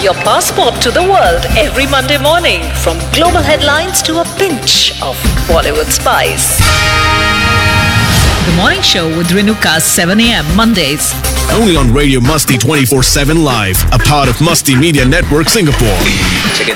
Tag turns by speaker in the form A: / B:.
A: your passport to the world every Monday morning, from global headlines to a pinch of Bollywood spice. The Morning Show with Renuka, 7 a.m. Mondays.
B: Only on Radio Musti 24/7 Live, a part of Musti Media Network Singapore.
C: Check it